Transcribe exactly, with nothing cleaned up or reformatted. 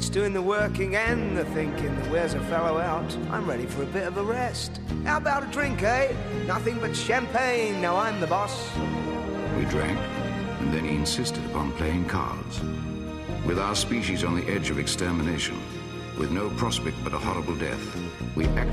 Just doing the working and the thinking that wears a fellow out. I'm ready for a bit of a rest. How about a drink, eh? Nothing but champagne, now I'm the boss. We drank, and then he insisted upon playing cards. With our species on the edge of extermination, with no prospect but a horrible death, we acted